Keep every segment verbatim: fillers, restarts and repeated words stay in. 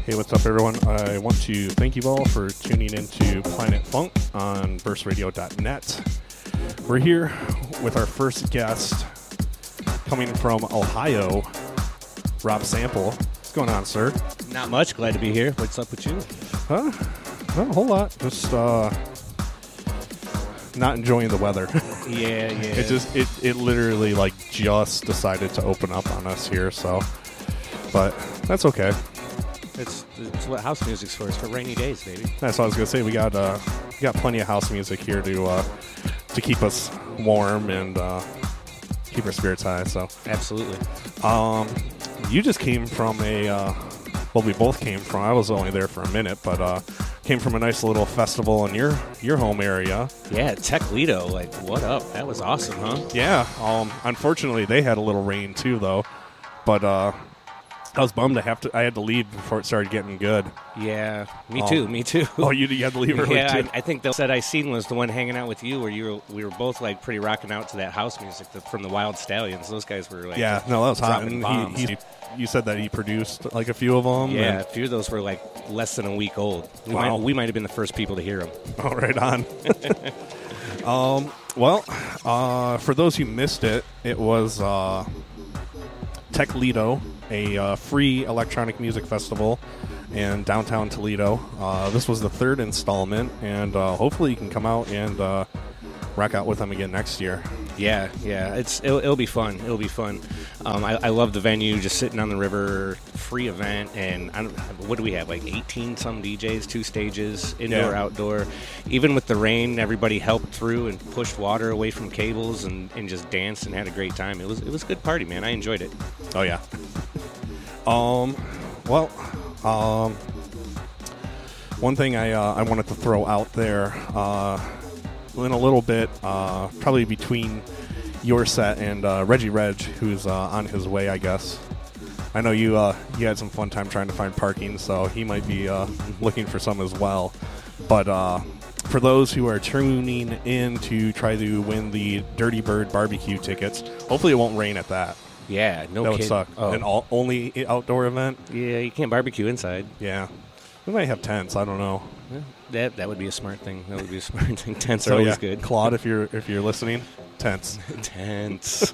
Hey, what's up, everyone? I want to thank you all for tuning into Planet Funk on burst radio dot net. We're here with our first guest coming from Ohio, Rob Sample. What's going on, sir? Not much. Glad to be here. What's up with you? Huh? Not a whole lot. Just uh, not enjoying the weather. Yeah, yeah. It just it, it literally like just decided to open up on us here, so but that's okay. It's it's what house music's for. It's for rainy days, baby. That's what I was gonna say. We got uh we got plenty of house music here to uh to keep us warm and uh, keep our spirits high. So absolutely. Um, you just came from a uh, well, we both came from. I was only there for a minute, but uh, came from a nice little festival in your your home area. Yeah, Tech Lido. Like, what up? That was awesome, huh? Yeah. Um, unfortunately, they had a little rain too, though. But uh, I was bummed. I have to. I had to leave before it started getting good. Yeah, me um, too. Me too. Oh, you, you had to leave early yeah, too. I, I think the set I seen was the one hanging out with you, where you were. We were both like pretty rocking out to that house music the, from the Wild Stallions. Those guys were like, yeah, no, that was hot. And bombs. he, he, you said that he produced like a few of them. Yeah, and a few of those were like less than a week old. We wow. might we might have been the first people to hear them. Oh, right on. um, well, uh, for those who missed it, it was uh, Tech Lido, a uh, free electronic music festival in downtown Toledo. Uh, this was the third installment, and uh, hopefully you can come out and uh, rock out with them again next year. Yeah, yeah, it's it'll, it'll be fun. It'll be fun. Um, I, I love the venue, just sitting on the river, free event, and I don't, what do we have? Like eighteen some D Js, two stages, indoor, yeah. outdoor. Even with the rain, everybody helped through and pushed water away from cables and, and just danced and had a great time. It was it was a good party, man. I enjoyed it. Oh yeah. um, well, um, one thing I uh, I wanted to throw out there. Uh, in a little bit, uh, probably between your set and uh, Reggie Reg, who's uh, on his way, I guess. I know you uh, you had some fun time trying to find parking, so he might be uh, looking for some as well. But uh, for those who are tuning in to try to win the Dirty Bird barbecue tickets, hopefully it won't rain at that. Yeah, no That would kid. suck. Oh. An all, only outdoor event? Yeah, you can't barbecue inside. Yeah. We might have tents, I don't know. Yeah, that that would be a smart thing. That would be a smart thing. Tents So are always yeah, good. Claude, if you're if you're listening, tents. Tents.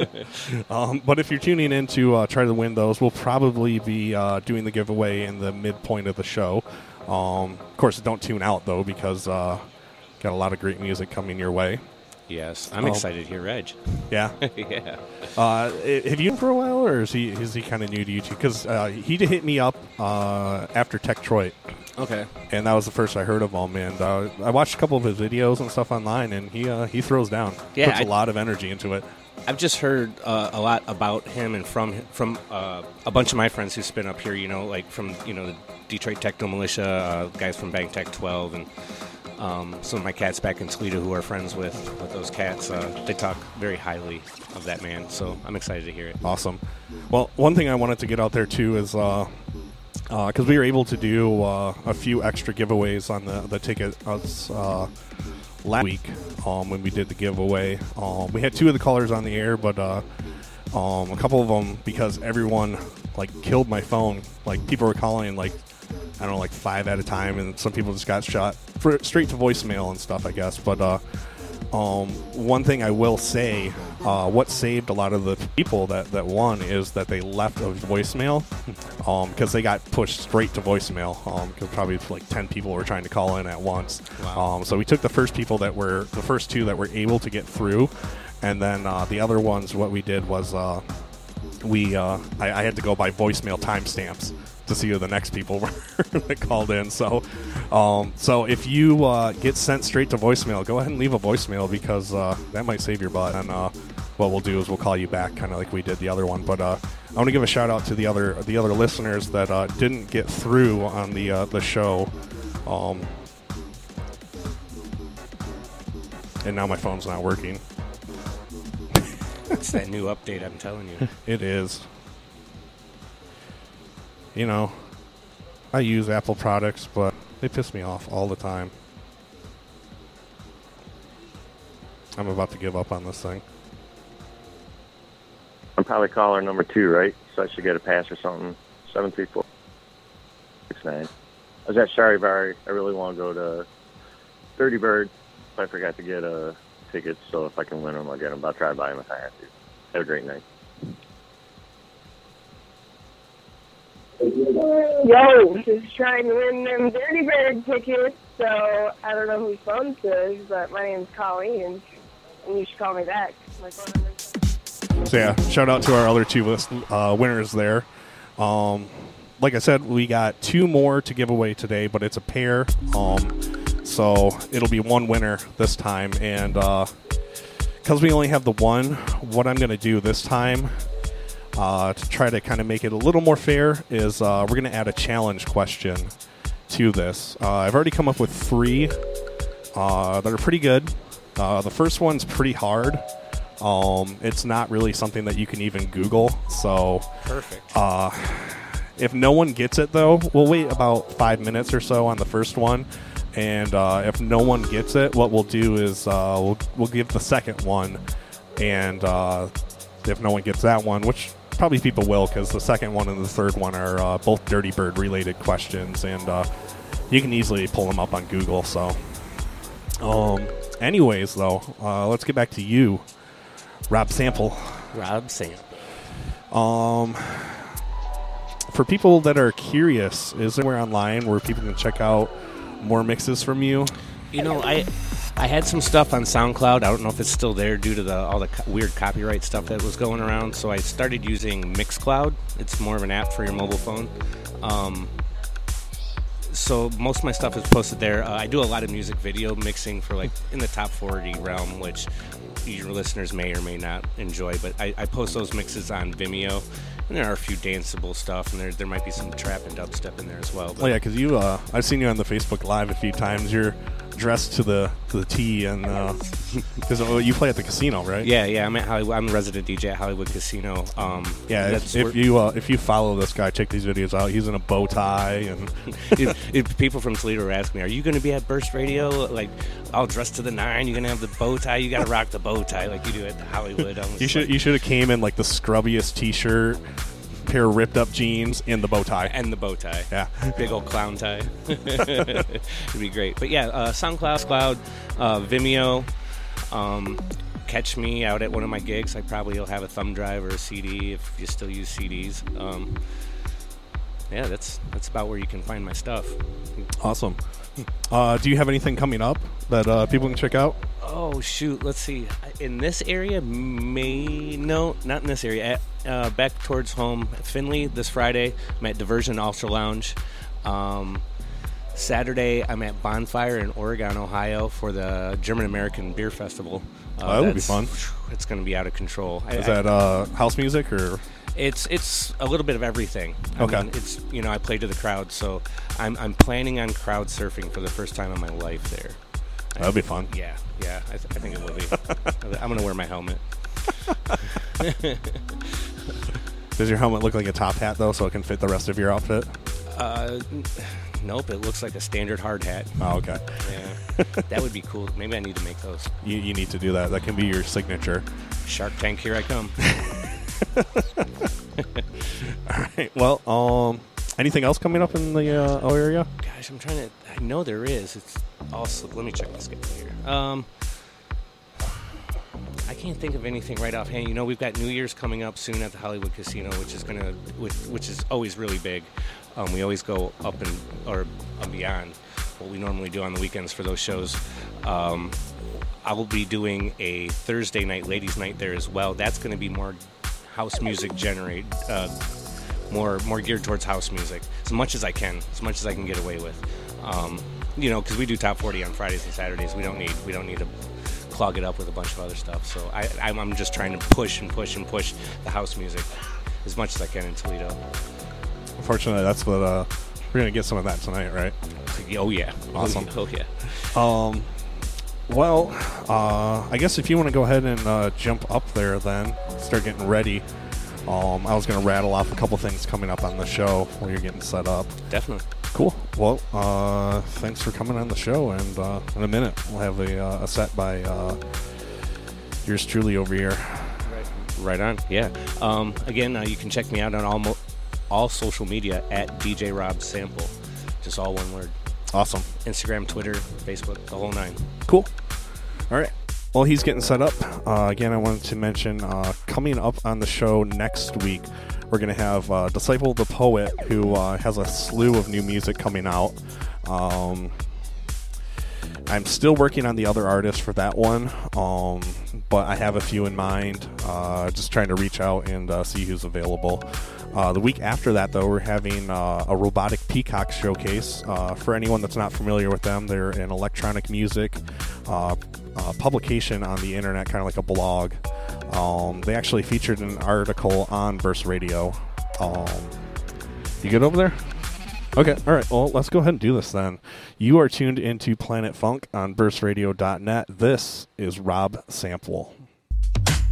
um, but if you're tuning in to uh, try to win those, we'll probably be uh, doing the giveaway in the midpoint of the show. Um, of course, don't tune out, though, because uh, got a lot of great music coming your way. Yes, I'm um, excited to hear Reg. Yeah. yeah. Uh, have you been for a while, or is he is he kind of new to YouTube? Because uh, he hit me up uh, after Techtroid. Okay. And that was the first I heard of him. And uh, I watched a couple of his videos and stuff online, and he uh, he throws down. Yeah, Puts a I, lot of energy into it. I've just heard uh, a lot about him and from from uh, a bunch of my friends who spin up here. You know, like from you know the Detroit Techno Militia, uh, guys from Bang Tech twelve, and um, some of my cats back in Toledo who are friends with with those cats. Uh, they talk very highly of that man, so I'm excited to hear it. Awesome. Well, one thing I wanted to get out there too is. Uh, Because uh, we were able to do uh, a few extra giveaways on the, the tickets uh, last week um, when we did the giveaway. Um, we had two of the callers on the air, but uh, um, a couple of them, because everyone like killed my phone. Like people were calling like, I don't know, like five at a time, and some people just got shot for, straight to voicemail and stuff, I guess. But uh, um, one thing I will say, uh, what saved a lot of the people that, that won is that they left a voicemail because um, they got pushed straight to voicemail because um, probably like ten people were trying to call in at once. Wow. Um, so we took the first people that were, the first two that were able to get through, and then uh, the other ones, what we did was uh, we uh, I, I had to go by voicemail timestamps to see who the next people were that called in. So um, so if you uh, get sent straight to voicemail, go ahead and leave a voicemail because uh, that might save your butt. And uh, what we'll do is we'll call you back kind of like we did the other one. But uh, I want to give a shout out to the other the other listeners that uh, didn't get through on the, uh, the show. Um, and now my phone's not working. It's that new update, I'm telling you. It is. You know, I use Apple products, but they piss me off all the time. I'm about to give up on this thing. I'm probably caller number two, right? So I should get a pass or something. seven three four. six nine. I was at Charivari. I really want to go to Dirty Bird. I forgot to get uh, tickets, so if I can win them, I'll get them. I'll try to buy them if I have to. Have a great night. Yo, just trying to win them Dirty Bird tickets, so I don't know whose phone this is, but my name's Colleen, and you should call me back. My phone number. So yeah, shout out to our other two list, uh, winners there. Um, like I said, we got two more to give away today, but it's a pair. Um, so it'll be one winner this time, and uh, because we only have the one, what I'm going to do this time uh, to try to kind of make it a little more fair is uh, we're going to add a challenge question to this. Uh, I've already come up with three uh, that are pretty good. Uh, the first one's pretty hard. Um, it's not really something that you can even Google. So Perfect. Uh, if no one gets it, though, we'll wait about five minutes or so on the first one. And uh, if no one gets it, what we'll do is uh, we'll, we'll give the second one. And uh, if no one gets that one, which probably people will, because the second one and the third one are uh, both Dirty Bird related questions. And uh, you can easily pull them up on Google. So, um, anyways, though, uh, let's get back to you, Rob Sample. Rob Sample. Um, for people that are curious, is there anywhere online where people can check out more mixes from you? You know, I I had some stuff on SoundCloud. I don't know if it's still there due to the all the co- weird copyright stuff that was going around. So I started using Mixcloud. It's more of an app for your mobile phone. Um, so most of my stuff is posted there. Uh, I do a lot of music video mixing for like in the top forty realm, which your listeners may or may not enjoy. But I, I post those mixes on Vimeo. And there are a few danceable stuff, and there there might be some trap and dubstep in there as well. But Oh yeah, because you, uh, I've seen you on the Facebook Live a few times. You're dressed to the to the T, and because uh, you play at the casino, right? yeah, yeah, I'm at Hollywood. I'm a resident D J at Hollywood Casino. Um, Yeah, that's if, where- if you uh, if you follow this guy, check these videos out. He's in a bow tie, and if, if people from Toledo ask me, "Are you going to be at Burst Radio? Like, all dressed to the nine? You're going to have the bow tie? You got to rock the bow tie like you do at the Hollywood." I was you should like- you should have came in like the scrubbiest T-shirt, pair of ripped up jeans, and the bow tie. and the bow tie. Yeah. Big old clown tie. It'd be great. But yeah, uh, SoundCloud, Cloud, uh, Vimeo. Um, catch me out at one of my gigs. I probably will have a thumb drive or a C D if you still use C Ds. Um, yeah, that's that's about where you can find my stuff. Awesome. Uh, do you have anything coming up that uh, people can check out? Oh shoot! Let's see. In this area, may no, not in this area. At, uh, back towards home, Finley this Friday. I'm at Diversion Ultra Lounge. Um, Saturday, I'm at Bonfire in Oregon, Ohio, for the German American Beer Festival. Uh, Oh, that would be that's- fun. It's going to be out of control. I- Is I- that uh, house music or? It's it's a little bit of everything. I Okay. mean, it's you know I play to the crowd, so I'm I'm planning on crowd surfing for the first time in my life there. That'd be fun. Yeah, yeah, I, th- I think it will be. I'm gonna wear my helmet. Does your helmet look like a top hat though, so it can fit the rest of your outfit? Uh, n- nope, it looks like a standard hard hat. Oh, okay. Yeah, that would be cool. Maybe I need to make those. You, you need to do that. That can be your signature. Shark Tank, here I come. All right. Well, um, anything else coming up in the uh, O area? Gosh, I'm trying to. I know there is. It's also. Let me check my schedule here. Um, I can't think of anything right offhand. You know, we've got New Year's coming up soon at the Hollywood Casino, which is gonna, which, which is always really big. Um, we always go up and or uh, beyond what we normally do on the weekends for those shows. Um, I will be doing a Thursday night ladies' night there as well. That's going to be more house music generate, uh, more more geared towards house music, as much as I can, as much as I can get away with. Um, you know, because we do top forty on Fridays and Saturdays. We don't need we don't need to clog it up with a bunch of other stuff. So I, I'm, I'm just trying to push and push and push the house music as much as I can in Toledo. Unfortunately, that's what uh, we're gonna get some of that tonight, right? Oh yeah, Awesome. Oh yeah. Um, well, uh, I guess if you want to go ahead and uh, jump up there, then start getting ready. Um, I was gonna rattle off a couple things coming up on the show while you're getting set up. Definitely. Cool. Well, uh, thanks for coming on the show, and uh, in a minute we'll have a, uh, a set by uh, yours truly over here. Right on. Yeah. Um, again, uh, you can check me out on all mo- all social media at D J Rob Sample. Just all one word. Awesome. Instagram, Twitter, Facebook, the whole nine. Cool. All right. Well, he's getting set up. Uh, again, I wanted to mention uh, coming up on the show next week, we're going to have uh, Disciple the Poet, who uh, has a slew of new music coming out. Um, I'm still working on the other artists for that one, um, but I have a few in mind. Uh, just trying to reach out and uh, see who's available. Uh, the week after that, though, we're having uh, a Robotic Peacock showcase. Uh, for anyone that's not familiar with them, they're an electronic music uh, uh, publication on the internet, kind of like a blog. Um, they actually featured an article on Burst Radio. Um, you good over there? Okay, all right. Well, let's go ahead and do this then. You are tuned into Planet Funk on burst radio dot net. This is Rob Sample.